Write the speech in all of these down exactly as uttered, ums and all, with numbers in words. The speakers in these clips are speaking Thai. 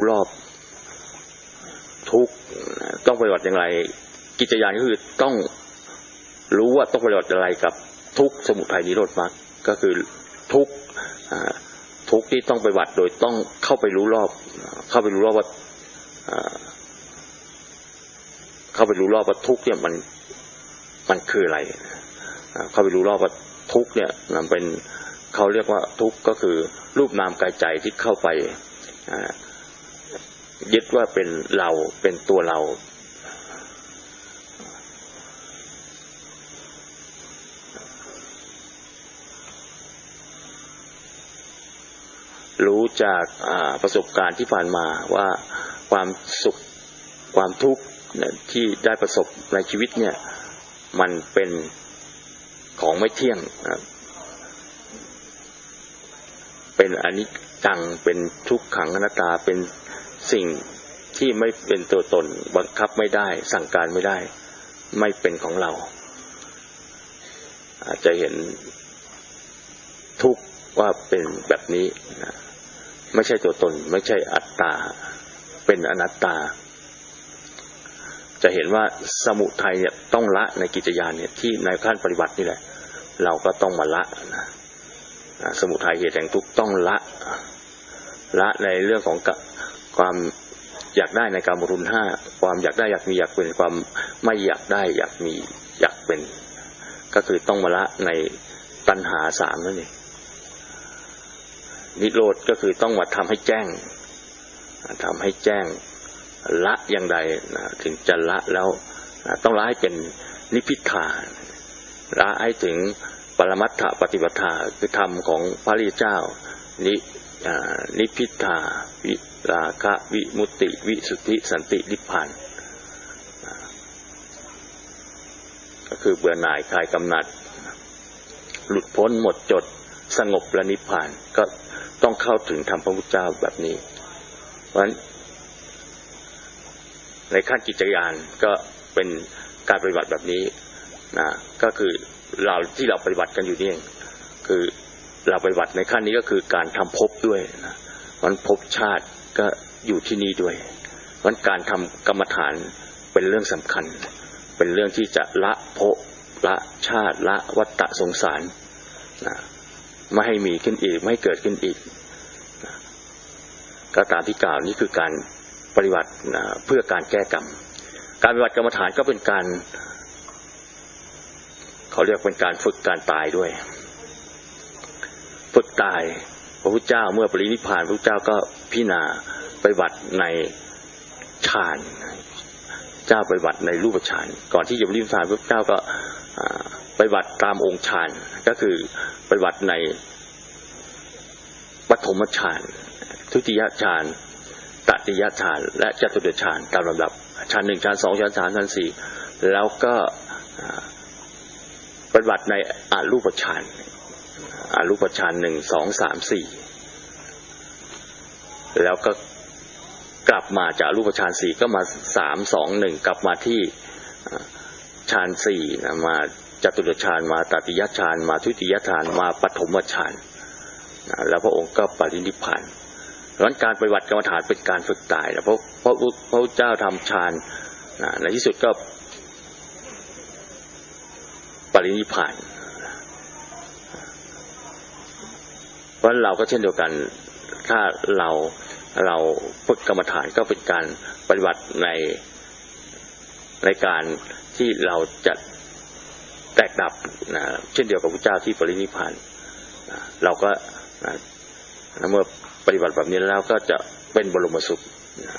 รอบทุกต้องปฏิบัติอย่างไรกิจญาณก็คือต้องรู้ว่าต้องปฏิบัติอะไรกับทุกสมุทัยนิโรธมรรคก็คือทุกทุกที่ต้องปฏิบัติโดยต้องเข้าไปรู้รอบเข้าไปรู้รอบว่าเข้าไปรู้รอบว่าทุกเนี่ยมันมันคืออะไรเข้าไปรู้รอบว่าทุกเนี่ยมันเป็นเขาเรียกว่าทุกก็คือรูปนามกายใจที่เข้าไปยึดว่าเป็นเราเป็นตัวเรารู้จากประสบการณ์ที่ผ่านมาว่าความสุขความทุกข์ที่ได้ประสบในชีวิตเนี่ยมันเป็นของไม่เที่ยงเป็นอนิจจังเป็นทุกขังอนัตตาเป็นสิ่งที่ไม่เป็นตัวตนบังคับไม่ได้สั่งการไม่ได้ไม่เป็นของเราอาจจะเห็นทุกข์ว่าเป็นแบบนี้นะไม่ใช่ตัวตนไม่ใช่อัตตาเป็นอนัตตาจะเห็นว่าสมุทัยเนี่ยต้องละในกิจญาณเนี่ยที่ในขั้นปฏิบัตินี่แหละเราก็ต้องมาละนะสมุทัยเหตุแห่งทุกข์ต้องละละในเรื่องของความอยากได้ในกามคุณห้าความอยากได้อยากมีอยากเป็นความไม่อยากได้อยากมีอยากเป็นก็คือต้องมาละในตัณหาสามนั่นเองนิโรธก็คือต้องมาทำให้แจ้งทำให้แจ้งละอย่างใดนะถึงจะละแล้วนะต้องละให้เป็นนิพพิทาละให้ถึงปรมัตถปฏิปทาคือธรรมของพระริยเจ้านินิพพิทาวิราคะวิมุตติวิสุทธิสันตินิพพานก็คือเบื่อหน่ายคลายกำหนัดหลุดพ้นหมดจดสงบและนิพพานก็ต้องเข้าถึงธรรมพระพุทธเจ้าแบบนี้เพราะฉะนั้นในขั้นกิจญาณก็เป็นการปฏิบัติแบบนี้นะก็คือเราที่เราปฏิบัติกันอยู่นี่เองคือเราปฏิบัติในขั้นนี้ก็คือการทำภพด้วยนะมันภพชาติก็อยู่ที่นี่ด้วยมันการทำกรรมฐานเป็นเรื่องสำคัญเป็นเรื่องที่จะละภพละชาติละวัฏสงสารนะไม่ให้มีขึ้นอีกไม่ให้เกิดขึ้นอีกนะก็ตามที่กล่าวนี้คือการปฏิบัตินะเพื่อการแก้กรรมการปฏิบัติกรรมฐานก็เป็นการเขาเรียกเป็นการฝึกการตายด้วยฝึกตายพระพุทธเจ้าเมื่อปรินิพพานพระพุทธเจ้าก็พิจารณาปฏิบัติในฌานเจ้าปฏิบัติในรูปฌานก่อนที่จะปรินิพพานพระพุทธเจ้าก็ปฏิบัติตามองค์ฌานก็คือปฏิบัติในปฐมฌานทุติยฌานตติยฌานและจตุตฌานตามลำดับฌานหนึ่งฌานสองฌานสามฌานสี่แล้วก็ปฏิบัติในอรูปฌานอรูปฌานหนึ่งสองสามสี่แล้วก็กลับมาจากอรูปฌานสี่ก็มาสามสองหนึ่งกลับมาที่ฌานสี่นะมาจตุตฌานมาตติยฌานมาทุติยฌานมาปฐมฌานแล้วพระองค์ก็ปรินิพพานเพราะฉะนั้นการปฏิบัติกรรมฐานเป็นการฝึกตายนะเพราะพระพระเจ้าทำฌานในที่สุดก็ปรินิพพานเพราะเราก็เช่นเดียวกันถ้าเราเราฝึกกรรมฐานก็เป็นการปฏิบัติในในการที่เราจะแตกดับนะเช่นเดียวกับพระเจ้าที่ปรินิพพานนะเราก็นะเมื่อปฏิบัติแบบนี้แล้วก็จะเป็นบรมสุขนะ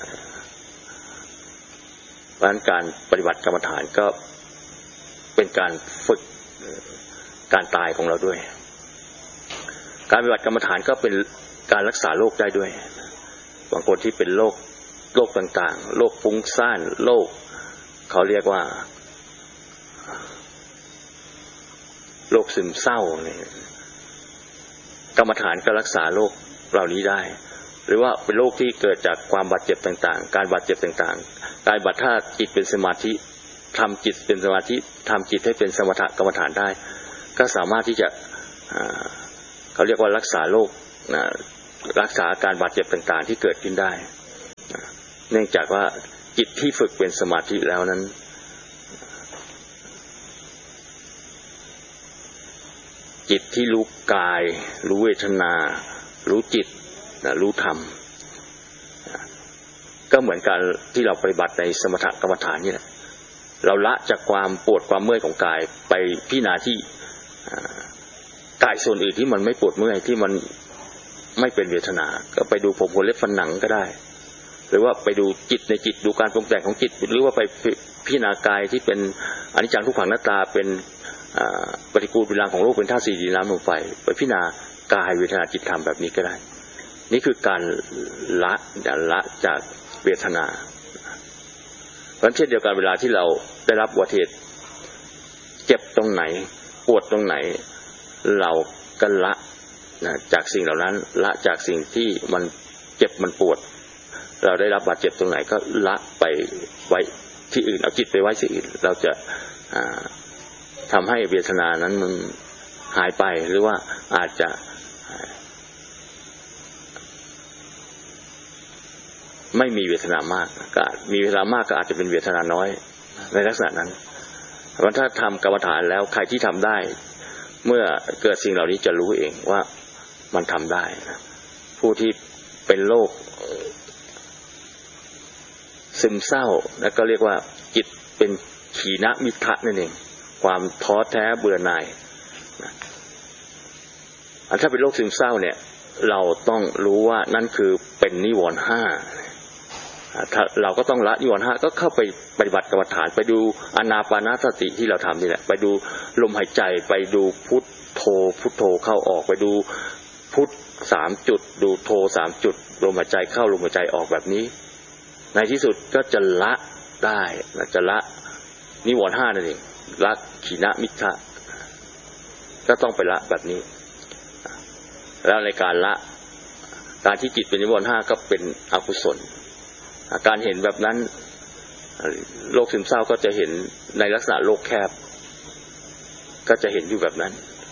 เพราะฉะนั้นการปฏิบัติกรรมฐานก็เป็นการฝึกการตายของเราด้วยการปฏิบัติกรรมฐานก็เป็นการรักษาโรคได้ด้วยบางคนที่เป็นโรคโรคต่างๆโรคฟุ้งซ่านโรคเขาเรียกว่าโรคซึมเศร้าเนี่ยกรรมฐานก็รักษาโรคเหล่านี้ได้หรือว่าเป็นโรคที่เกิดจากความบาดเจ็บต่างๆการบาดเจ็บต่างๆการบัดท่าจิตเป็นสมาธิทำจิตเป็นสมาธิทำจิตให้เป็นสมถกรรมฐานได้ก็สามารถที่จะเขาเรียกว่ารักษาโรครักษาอาการบาดเจ็บต่างๆที่เกิดขึ้นได้เนื่องจากว่าจิตที่ฝึกเป็นสมาธิแล้วนั้นจิตที่รู้กายรู้เวทนารู้จิตรู้ธรรมก็เหมือนการที่เราปฏิบัติในสมถกรรมฐานนี่แหละเราละจากความปวดความเมื่อยของกายไปพิจารณาที่กายส่วนอื่นที่มันไม่ปวดเมื่อยที่มันไม่เป็นเวทนาก็ไปดูผมขนเล็บฟันหนังก็ได้หรือว่าไปดูจิตในจิตดูการปรุงแต่งของจิตหรือว่าไปพิจารณากายที่เป็นอนิจจังทุกขังอนัตตาเป็นปฏิกูลเป็นรังของโลกเป็นธาตุสี่ดินน้ำลมไฟไปพิจารณากายเวทนาจิตธรรมแบบนี้ก็ได้นี่คือการละละจากเวทนาเพราะเช่นเดียวกันเวลาที่เราได้รับอุบัติเหตุเจ็บตรงไหนปวดตรงไหนเราก็ละนะจากสิ่งเหล่านั้นละจากสิ่งที่มันเจ็บมันปวดเราได้รับบาดเจ็บตรงไหนก็ละไปไว้ที่อื่นเอาจิตไปไว้ที่อื่นเราจะทำให้เวทนานั้นมันหายไปหรือว่าอาจจะไม่มีเวทนามากก็มีเวทนามากก็อาจจะเป็นเวทนาน้อยในลักษณะนั้นเพราะถ้าทำกรรมฐานแล้วใครที่ทำได้เมื่อเกิดสิ่งเหล่านี้จะรู้เองว่ามันทำได้นะผู้ที่เป็นโรคซึมเศร้าแล้วก็เรียกว่าจิตเป็นขีณมิทะนั่นเองความท้อแท้เบื่อหน่ายนะถ้าเป็นโรคซึมเศร้าเนี่ยเราต้องรู้ว่านั่นคือเป็นนิวรณ์ห้าถ้าเราก็ต้องละนิวรณ์ห้าก็เข้าไปปฏิบัติกรรมฐานไปดูอานาปานสติที่เราทำนี่แหละไปดูลมหายใจไปดูพุทโธพุทโธเข้าออกไปดูพุทสามจุดดูโธสามจุดลมหายใจเข้าลมหายใจออกแบบนี้ในที่สุดก็จะละได้จะละนิวรณ์ห้านั่นเองละขีณมิทะก็ต้องไปละแบบนี้แล้วในการละการที่จิตเป็นนิวรณ์ห้าก็เป็นอกุศลการเห็นแบบนั้นโรคซึมเศร้าก็จะเห็นในลักษณะโลกแคบก็จะเห็นอยู่แบบนั้น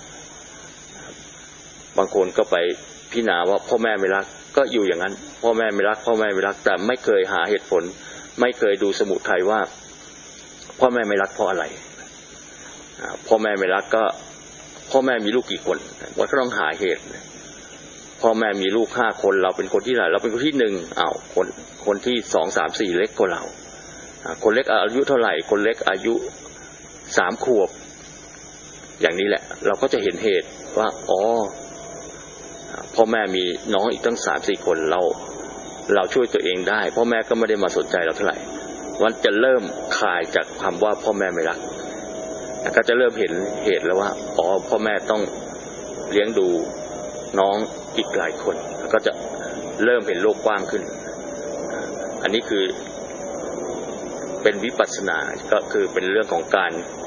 บางคนก็ไปพิจารณาว่าพ่อแม่ไม่รักก็อยู่อย่างนั้นพ่อแม่ไม่รักพ่อแม่ไม่รักแต่ไม่เคยหาเหตุผลไม่เคยดูสมุทัยว่าพ่อแม่ไม่รักเพราะอะไรพ่อแม่ไม่รักก็พ่อแม่มีลูกกี่คนว่าก็ต้องหาเหตุพ่อแม่มีลูกห้าคนเราเป็นคนที่ไหนเราเป็นคนที่หนึ่งอ้าวคนคนที่สองสามสี่เล็กกว่าเราคนเล็กอายุเท่าไหร่คนเล็กอายุสามขวบอย่างนี้แหละเราก็จะเห็นเหตุว่าอ๋อพ่อแม่มีน้องอีกตั้งสามสี่คนเราเราช่วยตัวเองได้พ่อแม่ก็ไม่ได้มาสนใจเราเท่าไหร่วันจะเริ่มคลายจากคำว่าพ่อแม่ไม่รักก็จะเริ่มเห็นเหตุแล้วว่าอ๋อพ่อแม่ต้องเลี้ยงดูน้องอีกหลายคนก็จะเริ่มเห็นโลกกว้างขึ้นอันนี้คือเป็นวิปัสสนาก็คือเป็นเรื่องของการ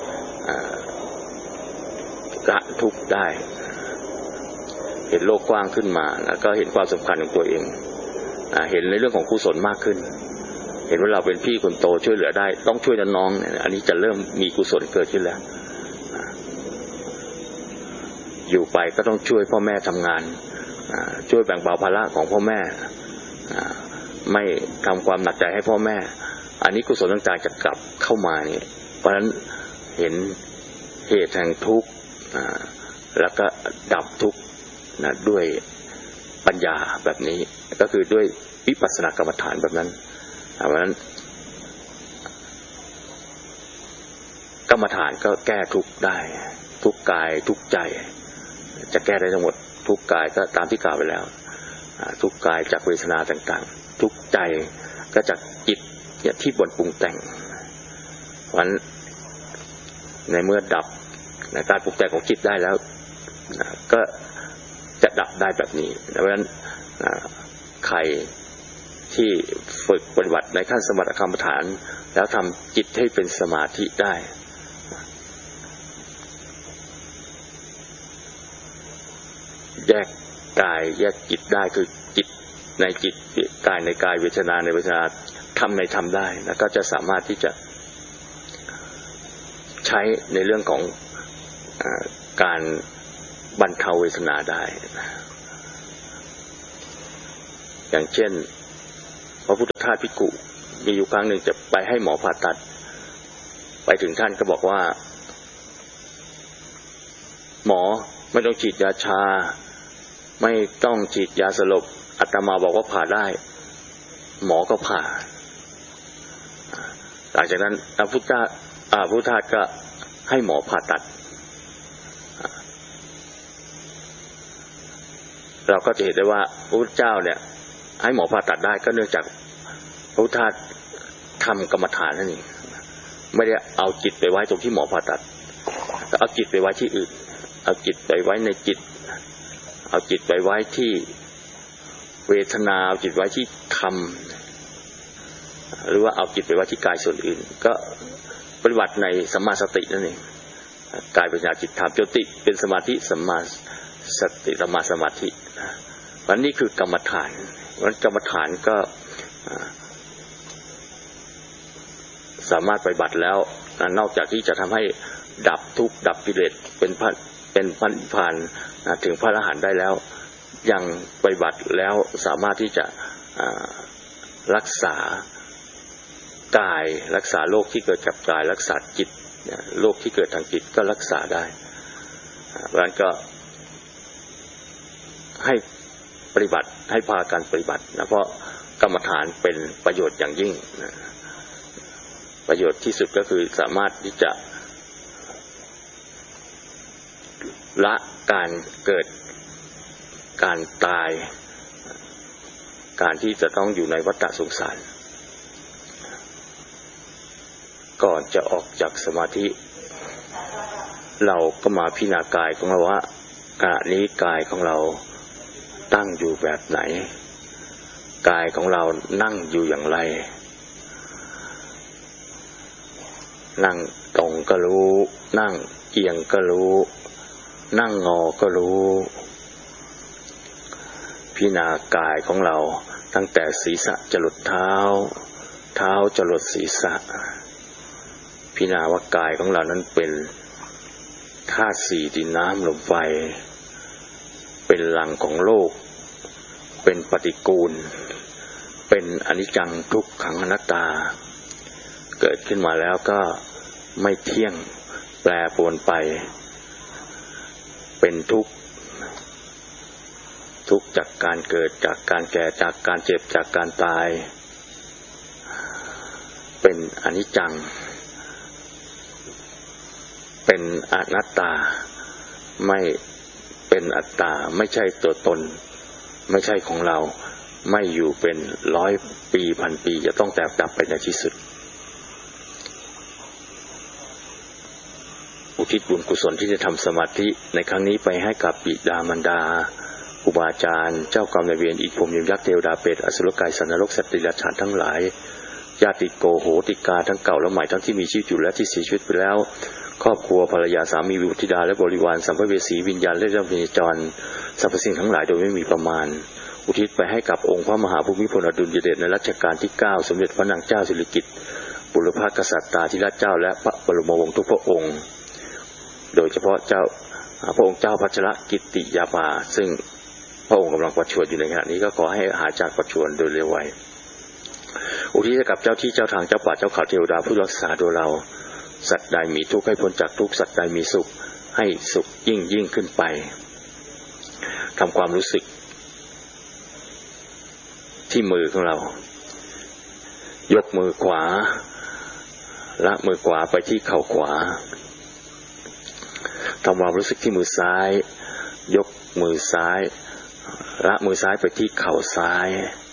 ละทุกข์ได้เห็นโลกกว้างขึ้นมาแล้วก็เห็นความสำคัญของตัวเองเห็นในเรื่องของกุศลมากขึ้นเห็นว่าเราเป็นพี่คนโตช่วยเหลือได้ต้องช่วยน้องๆอันนี้จะเริ่มมีกุศลเกิดขึ้นแล้วอยู่ไปก็ต้องช่วยพ่อแม่ทำงานช่วยแบ่งเบาภาระของพ่อแม่ไม่ทำความหนักใจให้พ่อแม่อันนี้กุศลต่างๆจะกลับเข้ามานี่เพราะฉะนั้นเห็นเหตุแห่งทุกข์แล้วก็ดับทุกข์ด้วยปัญญาแบบนี้ก็คือด้วยวิปัสสนากรรมฐานแบบนั้นเพราะฉะนั้นกรรมฐานก็แก้ทุกข์ได้ทุกข์กายทุกข์ใจจะแก้ได้ทั้งหมดทุกข์กายก็ตามที่กล่าวไปแล้วทุกข์กายจากเวทนาต่างๆทุกข์ใจก็จากจิตที่บ่นปรุงแต่งเพราะฉะนั้นในเมื่อดับการปรุงแต่งของจิตได้แล้วก็จะดับได้แบบนี้เพราะฉะนั้นใครที่ฝึกปฏิบัติในขั้นสมถกรรมฐานแล้วทำจิตให้เป็นสมาธิได้แยกกายแยกจิตได้คือจิตในจิตกายในกายเวทนาในเวทนาธรรมในธรรมได้แล้วก็จะสามารถที่จะใช้ในเรื่องของการบรรเทาเวทนาได้อย่างเช่นพระพุทธทาสภิกขุมีอยู่ครั้งหนึ่งจะไปให้หมอผ่าตัดไปถึงท่านก็บอกว่าหมอไม่ต้องฉีดยาชาไม่ต้องฉีดยาสลบอาตมาบอกว่าผ่าได้หมอก็ผ่าหลังจากนั้นพระพุทธทาสพระพุทธทาสก็ให้หมอผ่าตัดเราก็จะเห็นได้ว่าพระพุทธเจ้าเนี่ยให้หมอผ่าตัดได้ก็เนื่องจากพระพุทธทาสทำกรรมฐานนั่นเองไม่ได้เอาจิตไปไว้ตรงที่หมอผ่าตัดแต่เอาจิตไปไว้ที่อื่นเอาจิตไปไว้ในจิตเอาจิตไปไว้ที่เวทนาเอาจิตไว้ที่ธรรมหรือว่าเอาจิตไปไว้ที่กายส่วนอื่นก็ปฏิบัติในสัมมาสตินั่นเองกายปัญญาจิตธรรมจนติเป็นสมาธิสัมมาสติสัมมาสมาธิวันนี้คือกรรมฐานวันกรรมฐานก็สามารถปฏิบัติแล้วนอกจากที่จะทำให้ดับทุกข์ดับกิเลสเป็นพระเป็นพระนิพพานถึงพระอรหันต์ได้แล้วยังปฏิบัติแล้วสามารถที่จะรักษากายรักษาโรคที่เกิดกับกายรักษาจิตโรคที่เกิดทางจิตก็รักษาได้เพราะฉะนั้นก็ให้ปฏิบัติให้พากันปฏิบัตินะเพราะกรรมฐานเป็นประโยชน์อย่างยิ่งนะประโยชน์ที่สุดก็คือสามารถที่จะละการเกิดการตายการที่จะต้องอยู่ในวัฏสงสารก่อนจะออกจากสมาธิเราก็มาพิจารณากายของเราว่าขณะนี้กายของเราตั้งอยู่แบบไหนกายของเรานั่งอยู่อย่างไรนั่งตรงก็รู้นั่งเอียงก็รู้นั่งงอก็รู้พิจารณากายของเราตั้งแต่ศีรษะจรดเท้าเท้าจรดศีรษะพิจารณาว่ากายของเรานั้นเป็นธาตุสี่ดินน้ำลมไฟเป็นหลังของโลกเป็นปฏิกูลเป็นอนิจจังทุกขังอนัตตาเกิดขึ้นมาแล้วก็ไม่เที่ยงแปรปรวนไปเป็นทุกข์ทุกข์จากการเกิดจากการแก่จากการเจ็บจากการตายเป็นอนิจจังเป็นอนัตตาไม่เป็นอัตตาไม่ใช่ตัวตนไม่ใช่ของเราไม่อยู่เป็นร้อยปีพันปีจะต้องแตกดับไปในที่สุดอุทิศบุญกุศลที่จะทำสมาธิในครั้งนี้ไปให้กับบิดามารดาครูบาอาจารย์เจ้ากรรมนายเวรอิทธิพรหมยมยักษ์เทวดาเปรตอสุรกายสัตว์นรกสัตว์เดรัจฉานทั้งหลายญาติโกโหติกาทั้งเก่าและใหม่ทั้งที่มีชีวิตอยู่และที่เสียชีวิตไปแล้วครอบครัวภรรยาสามีบุตรธิดาและบริวารสัมภเวสีวิญญาณและเจ้าพญาจรสรรพสิ่งทั้งหลายโดยไม่มีประมาณอุทิศไปให้กับองค์พระมหาภูมิพลอดุลยเดชในรัชกาลที่เก้าสมเด็จพระนางเจ้าสิริกิติ์บุรพกษัตริย์ธิราชเจ้าและพระบรมวงศ์ทุกพระองค์โดยเฉพาะเจ้าพระองค์เจ้าพัชรกิตติยาภาซึ่งพระองค์กำลังประชวรอยู่ในขณะนี้ก็ขอให้หายจากประชวรโดยเร็วไวอุทิศกับเจ้าที่เจ้าทางเจ้าป่าเจ้าเขาเทวดาผู้รักษาตัวเราสัตว์ใดมีทุกข์ให้พ้นจากทุกข์สัตว์ใดมีสุขให้สุขยิ่งยิ่งขึ้นไปทำความรู้สึกที่มือของเรายกมือขวาละมือขวาไปที่เข่าขวาทำความรู้สึกที่มือซ้ายยกมือซ้ายละมือซ้ายไปที่เข่าซ้าย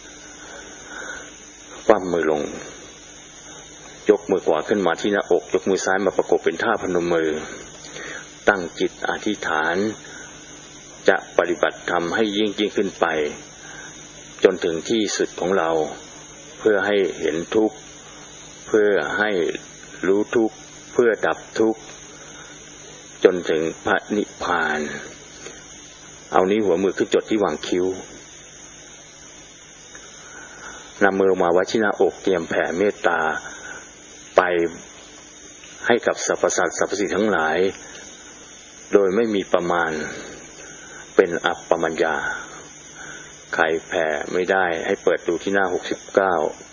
คว่ำมือลงยกมือขวาขึ้นมาที่หน้าอกยกมือซ้ายมาประกบเป็นท่าพนมมือตั้งจิตอธิษฐานจะปฏิบัติธรรมให้ยิ่งยิ่งขึ้นไปจนถึงที่สุดของเราเพื่อให้เห็นทุกข์เพื่อให้รู้ทุกข์เพื่อดับทุกข์จนถึงพระนิพพานเอานี้หัวมือขึ้นจดที่หว่างคิ้วนำมือมาไว้ที่หน้าอกเตรียมแผ่เมตตาไปให้กับสรรพสัตว์สรรพสิ่งทั้งหลายโดยไม่มีประมาณเป็นอัปปมัญญาใครแผ่ไม่ได้ให้เปิดดูที่หน้าหกสิบเก้า